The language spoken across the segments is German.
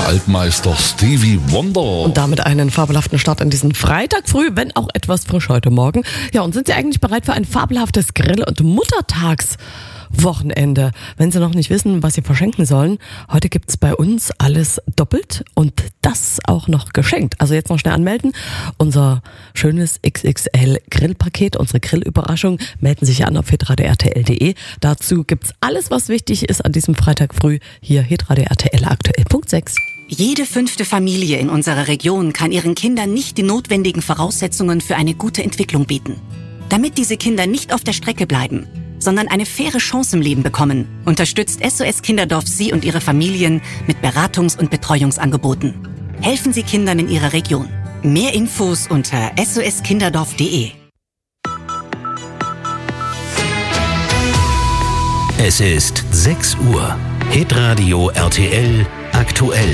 Altmeister Stevie Wonder. Und damit einen fabelhaften Start in diesen Freitag früh, wenn auch etwas frisch heute Morgen. Ja, und sind Sie eigentlich bereit für ein fabelhaftes Grill- und Muttertagswochenende? Wenn Sie noch nicht wissen, was Sie verschenken sollen, heute gibt's bei uns alles doppelt und das auch noch geschenkt. Also jetzt noch schnell anmelden. Unser schönes XXL-Grillpaket, unsere Grillüberraschung, melden sich an auf hitradio.rtl.de. Dazu gibt's alles, was wichtig ist an diesem Freitag früh. Hier hitradio RTL aktuell Punkt 6. Jede 5. Familie in unserer Region kann ihren Kindern nicht die notwendigen Voraussetzungen für eine gute Entwicklung bieten. Damit diese Kinder nicht auf der Strecke bleiben, sondern eine faire Chance im Leben bekommen, unterstützt SOS Kinderdorf Sie und Ihre Familien mit Beratungs- und Betreuungsangeboten. Helfen Sie Kindern in Ihrer Region. Mehr Infos unter soskinderdorf.de. Es ist 6 Uhr. Hitradio RTL aktuell.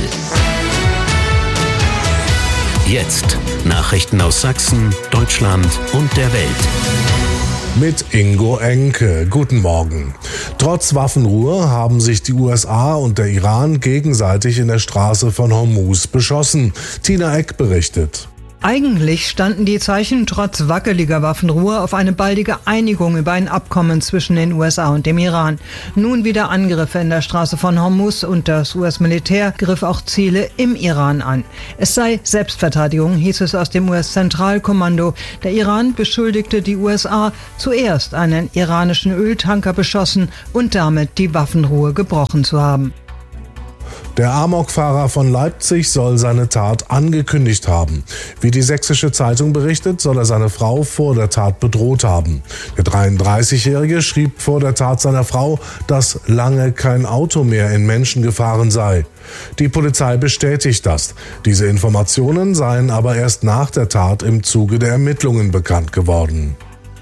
Jetzt Nachrichten aus Sachsen, Deutschland und der Welt. Mit Ingo Enke. Guten Morgen. Trotz Waffenruhe haben sich die USA und der Iran gegenseitig in der Straße von Hormuz beschossen. Tina Eck berichtet. Eigentlich standen die Zeichen trotz wackeliger Waffenruhe auf eine baldige Einigung über ein Abkommen zwischen den USA und dem Iran. Nun wieder Angriffe in der Straße von Hormuz und das US-Militär griff auch Ziele im Iran an. Es sei Selbstverteidigung, hieß es aus dem US-Zentralkommando. Der Iran beschuldigte die USA, zuerst einen iranischen Öltanker beschossen und damit die Waffenruhe gebrochen zu haben. Der Amokfahrer von Leipzig soll seine Tat angekündigt haben. Wie die Sächsische Zeitung berichtet, soll er seine Frau vor der Tat bedroht haben. Der 33-Jährige schrieb vor der Tat seiner Frau, dass lange kein Auto mehr in Menschen gefahren sei. Die Polizei bestätigt das. Diese Informationen seien aber erst nach der Tat im Zuge der Ermittlungen bekannt geworden.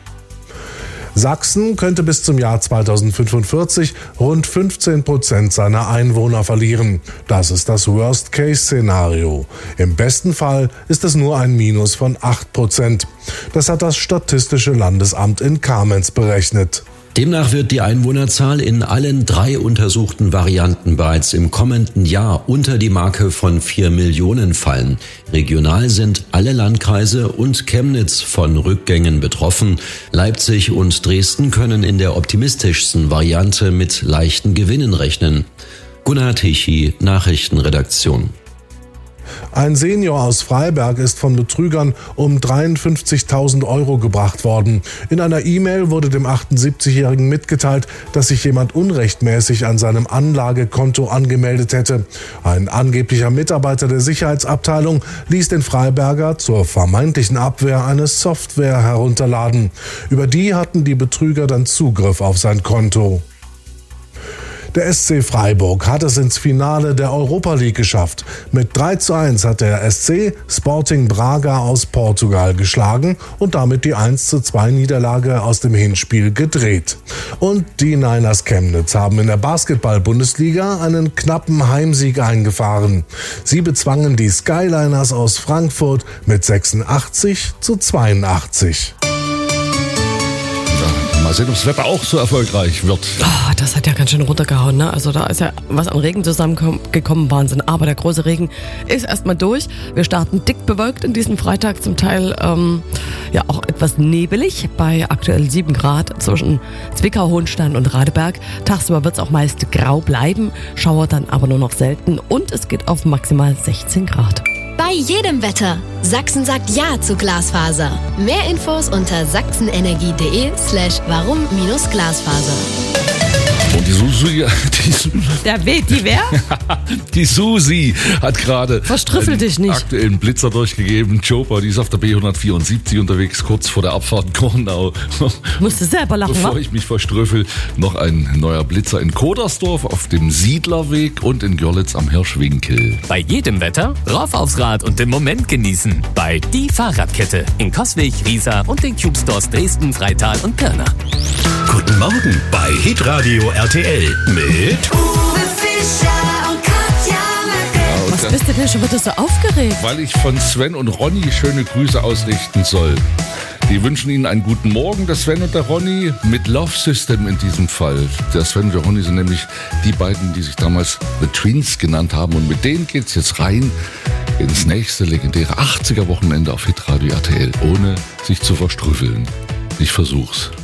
Sachsen könnte bis zum Jahr 2045 rund 15% seiner Einwohner verlieren. Das ist das Worst-Case-Szenario. Im besten Fall ist es nur ein Minus von 8%. Das hat das Statistische Landesamt in Kamenz berechnet. Demnach wird die Einwohnerzahl in allen 3 untersuchten Varianten bereits im kommenden Jahr unter die Marke von 4 Millionen fallen. Regional sind alle Landkreise und Chemnitz von Rückgängen betroffen. Leipzig und Dresden können in der optimistischsten Variante mit leichten Gewinnen rechnen. Gunnar Tichy, Nachrichtenredaktion. Ein Senior aus Freiberg ist von Betrügern um 53.000 Euro gebracht worden. In einer E-Mail wurde dem 78-Jährigen mitgeteilt, dass sich jemand unrechtmäßig an seinem Anlagekonto angemeldet hätte. Ein angeblicher Mitarbeiter der Sicherheitsabteilung ließ den Freiberger zur vermeintlichen Abwehr eine Software herunterladen. Über die hatten die Betrüger dann Zugriff auf sein Konto. Der SC Freiburg hat es ins Finale der Europa League geschafft. Mit 3:1 hat der SC Sporting Braga aus Portugal geschlagen und damit die 1:2 Niederlage aus dem Hinspiel gedreht. Und die Niners Chemnitz haben in der Basketball-Bundesliga einen knappen Heimsieg eingefahren. Sie bezwangen die Skyliners aus Frankfurt mit 86:82. Mal sehen, ob das Wetter auch so erfolgreich wird. Oh, das hat ja ganz schön runtergehauen, ne? Also da ist ja was an Regen zusammengekommen, Wahnsinn. Aber der große Regen ist erstmal durch. Wir starten dick bewölkt in diesem Freitag, zum Teil ja auch etwas nebelig, bei aktuell 7 Grad zwischen Zwickau, Hohenstein und Radeberg. Tagsüber wird es auch meist grau bleiben, Schauer dann aber nur noch selten und es geht auf maximal 16 Grad. Bei jedem Wetter. Sachsen sagt Ja zu Glasfaser. Mehr Infos unter sachsenenergie.de/warum-Glasfaser. Und die Susi, Die wer? die Susi hat gerade Verstrüffel dich nicht. Aktuellen Blitzer durchgegeben. Joper, die ist auf der B174 unterwegs, kurz vor der Abfahrt Kornau. Musst du selber lachen, Bevor wa? ich mich verstrüffel, noch ein neuer Blitzer in Kodersdorf auf dem Siedlerweg und in Görlitz am Hirschwinkel. Bei jedem Wetter rauf aufs Rad und den Moment genießen. Bei Die Fahrradkette in Coswig, Riesa und den Cube Stores Dresden, Freital und Pirna. Guten Morgen bei Hitradio RTL mit Ja, und bist du denn schon wieder so aufgeregt? Weil ich von Sven und Ronny schöne Grüße ausrichten soll. Die wünschen Ihnen einen guten Morgen, der Sven und der Ronny, mit Love System in diesem Fall. Der Sven und der Ronny sind nämlich die beiden, die sich damals The Twins genannt haben. Und mit denen geht's jetzt rein ins nächste legendäre 80er-Wochenende auf Hitradio RTL, ohne sich zu verstrüffeln. Ich versuch's.